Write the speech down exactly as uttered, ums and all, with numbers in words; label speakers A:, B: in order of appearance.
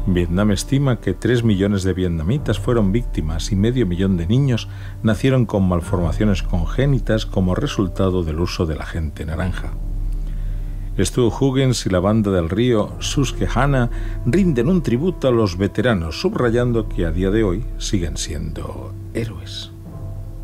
A: Vietnam estima que tres millones de vietnamitas fueron víctimas y medio millón de niños nacieron con malformaciones congénitas como resultado del uso del agente naranja. Stu Huggins y la banda del río Susquehanna rinden un tributo a los veteranos, subrayando que a día de hoy siguen siendo héroes.